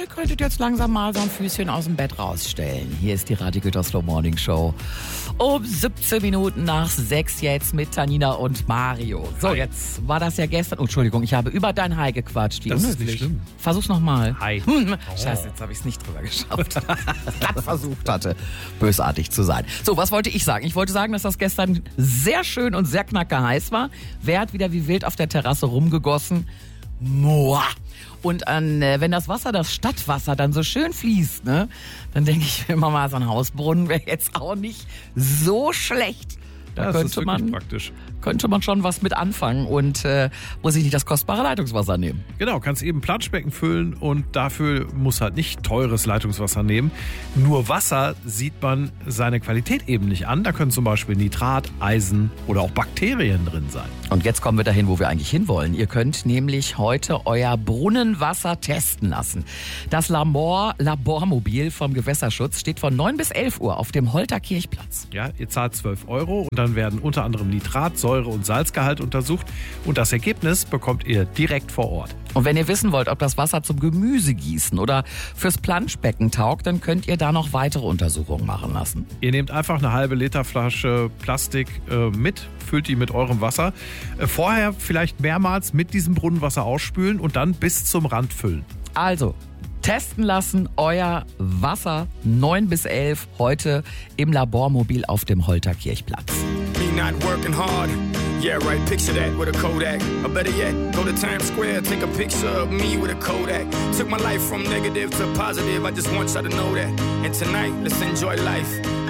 ihr könntet jetzt langsam mal so ein Füßchen aus dem Bett rausstellen. Hier ist die Radio Gütersloh Morning Show. Um 17 Minuten nach 6 jetzt mit Tanina und Mario. So, Hi. jetzt war das ja gestern. Oh, Entschuldigung, ich habe über dein Hi gequatscht. Wie Das ist unhöflich. nicht schlimm. Versuch's nochmal. Hi. Scheiße, jetzt habe ich es nicht drüber geschafft. Gerade versucht hatte, bösartig zu sein. So, was wollte ich sagen? Ich wollte sagen, dass das gestern sehr schön und sehr knacke heiß war. Wer hat wieder wie wild auf der Terrasse rumgegossen? Moa. Und wenn das Wasser, das Stadtwasser dann so schön fließt, ne, dann denke ich mir immer mal, so ein Hausbrunnen wäre jetzt auch nicht so schlecht. Da Das ist wirklich praktisch. könnte man schon was mit anfangen und muss ich nicht das kostbare Leitungswasser nehmen. Genau, kannst eben Planschbecken füllen und dafür muss halt nicht teures Leitungswasser nehmen. Nur Wasser sieht man seine Qualität eben nicht an. Da können zum Beispiel Nitrat, Eisen oder auch Bakterien drin sein. Und jetzt kommen wir dahin, wo wir eigentlich hinwollen. Ihr könnt nämlich heute euer Brunnenwasser testen lassen. Das Labormobil vom Gewässerschutz steht von 9 bis 11 Uhr auf dem Holter Kirchplatz. Ja, ihr zahlt 12 € und dann werden unter anderem Nitrat, Säure und Salzgehalt untersucht. Und das Ergebnis bekommt ihr direkt vor Ort. Und wenn ihr wissen wollt, ob das Wasser zum Gemüsegießen oder fürs Planschbecken taugt, dann könnt ihr da noch weitere Untersuchungen machen lassen. Ihr nehmt einfach eine halbe Liter Flasche Plastik mit, füllt die mit eurem Wasser. Vorher vielleicht mehrmals mit diesem Brunnenwasser ausspülen und dann bis zum Rand füllen. Also, testen lassen euer Wasser 9 bis 11 heute im Labormobil auf dem Holter Kirchplatz. Me not working hard. Yeah, right, picture that with a Kodak. Or better yet, go to Times Square, take a picture of me with a Kodak. Took my life from negative to positive, I just want y'all to know that. And tonight, let's enjoy life.